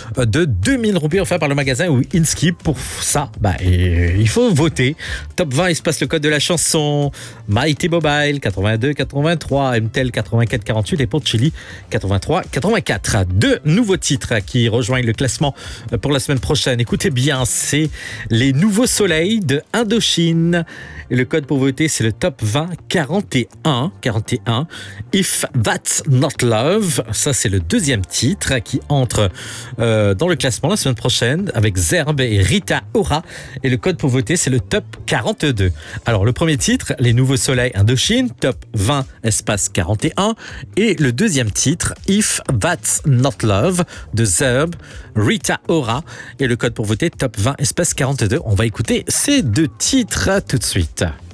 de 2000 roupies offerts par le magasin Inski. Pour ça, il faut voter. Top 20, il se passe le code de la chanson. Mighty Mobile 82 83, MTEL 84 48 et Port Chili 83 84. Deux nouveaux titres qui rejoignent le classement pour la semaine prochaine. Écoutez bien, c'est les Nouveaux Soleils de Indochine. Et le code pour voter, c'est le top 20 41. If That's Not Love, ça c'est le deuxième titre qui entre dans le classement la semaine prochaine avec Zerbe et Rita Ora. Et le code pour voter, c'est le top 42. Alors le premier titre, les Nouveaux Soleils Indochine, top 20 espace 41. Et le deuxième titre, If That's Not Love de Zerbe, Rita Ora. Et le code pour voter, top 20 espace 42. On va écouter ces deux titres tout de suite.